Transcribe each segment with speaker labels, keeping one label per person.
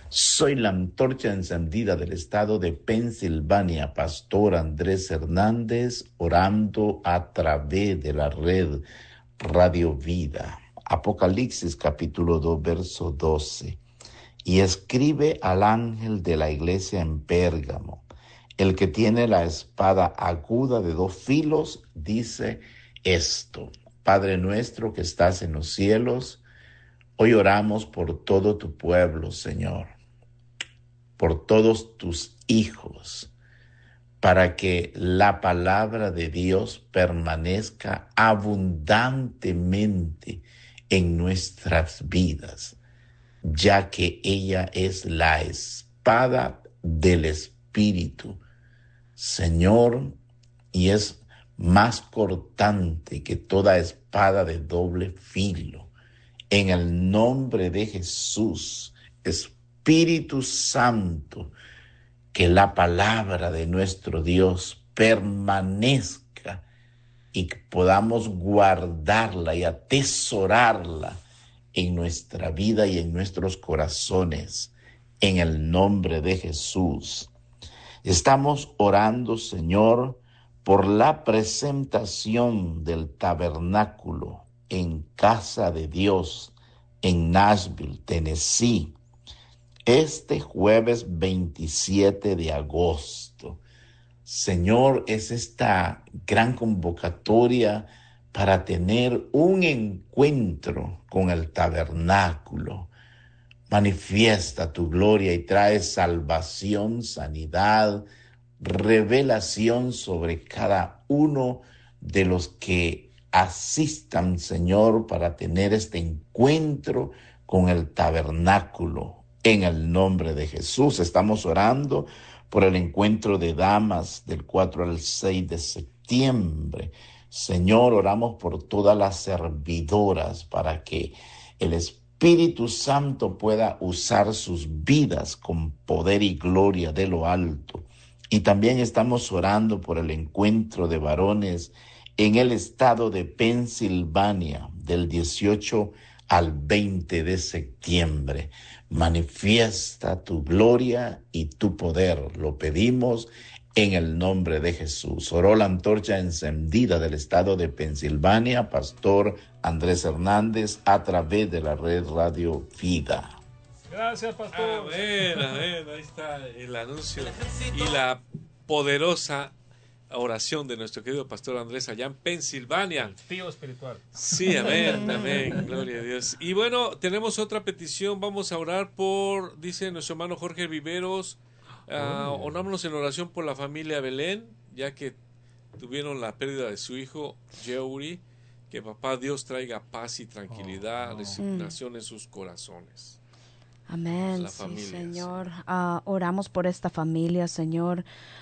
Speaker 1: Soy la antorcha encendida del estado de Pensilvania, Pastor Andrés Hernández, orando a través de la red Radio Vida. Apocalipsis capítulo 2, verso 12. Y escribe al ángel de la iglesia en Pérgamo, el que tiene la espada aguda de 2 filos, dice esto: Padre nuestro que estás en los cielos, hoy oramos por todo tu pueblo, Señor, por todos tus hijos, para que la palabra de Dios permanezca abundantemente en nuestras vidas, ya que ella es la espada del Espíritu, Señor, y es más cortante que toda espada de doble filo. En el nombre de Jesús, Espíritu Santo, que la palabra de nuestro Dios permanezca y que podamos guardarla y atesorarla en nuestra vida y en nuestros corazones, en el nombre de Jesús. Estamos orando, Señor, por la presentación del tabernáculo en Casa de Dios, en Nashville, Tennessee, este jueves 27 de agosto. Señor, es esta gran convocatoria para tener un encuentro con el tabernáculo. Manifiesta tu gloria y trae salvación, sanidad, revelación sobre cada uno de los que asistan, Señor, para tener este encuentro con el tabernáculo. En el nombre de Jesús estamos orando por el encuentro de damas del 4 al 6 de septiembre. Señor, oramos por todas las servidoras para que el Espíritu Santo pueda usar sus vidas con poder y gloria de lo alto. Y también estamos orando por el encuentro de varones en el estado de Pensilvania del 18 al 20 de septiembre. Manifiesta tu gloria y tu poder. Lo pedimos en el nombre de Jesús. Oró la antorcha encendida del estado de Pensilvania, Pastor Andrés Hernández, a través de la red Radio Vida.
Speaker 2: Gracias, pastor.
Speaker 3: Amén, ahí está el anuncio y la poderosa oración de nuestro querido pastor Andrés allá en Pensilvania.
Speaker 2: Tío espiritual.
Speaker 3: Sí, amén, amén, gloria a Dios. Y bueno, tenemos otra petición, vamos a orar por, dice nuestro hermano Jorge Viveros, unámonos en oración por la familia Belén, ya que tuvieron la pérdida de su hijo, Yeuri, que papá Dios traiga paz y tranquilidad, resignación en sus corazones.
Speaker 4: Amén, sí, Señor. Oramos por esta familia, Señor.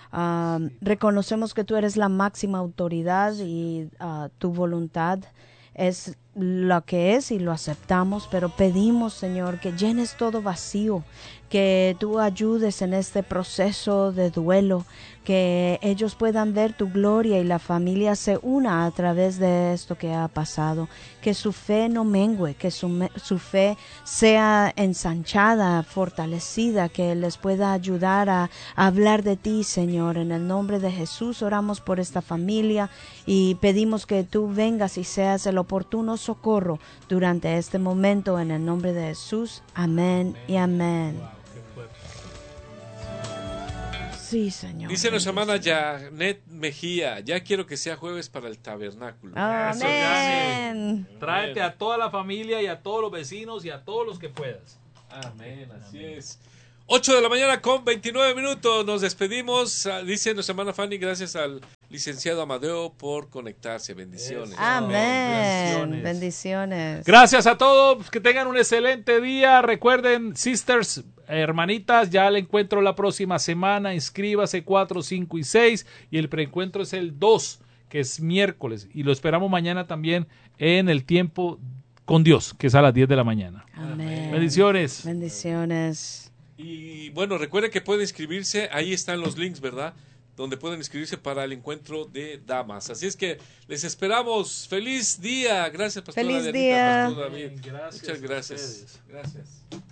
Speaker 4: Reconocemos que tú eres la máxima autoridad y tu voluntad es lo que es y lo aceptamos, pero pedimos, Señor, que llenes todo vacío, que tú ayudes en este proceso de duelo, que ellos puedan ver tu gloria y la familia se una a través de esto que ha pasado, que su fe no mengue, que su fe sea ensanchada, fortalecida, que les pueda ayudar a hablar de ti, Señor. En el nombre de Jesús oramos por esta familia y pedimos que tú vengas y seas el oportuno socorro durante este momento, en el nombre de Jesús. Amén y amén. Sí, Señor.
Speaker 3: Dice nuestra hermana Janet Mejía, ya quiero que sea jueves para el tabernáculo.
Speaker 4: Amén.
Speaker 2: Tráete a toda la familia y a todos los vecinos y a todos los que puedas.
Speaker 3: Amén, así es. 8 de la mañana con 29 minutos. Nos despedimos. Dice nuestra hermana Fanny, gracias al licenciado Amadeo por conectarse. Bendiciones.
Speaker 4: Amén. Bendiciones.
Speaker 2: Gracias a todos. Que tengan un excelente día. Recuerden, sisters, hermanitas, ya el encuentro la próxima semana. Inscríbase 4, 5 y 6. Y el preencuentro es el 2, que es miércoles. Y lo esperamos mañana también en el tiempo con Dios, que es a las 10 de la mañana.
Speaker 4: Amén.
Speaker 2: Bendiciones.
Speaker 4: Bendiciones.
Speaker 3: Y bueno, recuerden que pueden inscribirse, ahí están los links, ¿verdad? Donde pueden inscribirse para el encuentro de damas. Así es que les esperamos. ¡Feliz día! Gracias, Pastor
Speaker 4: Feliz
Speaker 3: Adrianita,
Speaker 4: día.
Speaker 3: Pastor David.
Speaker 2: Gracias.
Speaker 3: Muchas gracias. Gracias.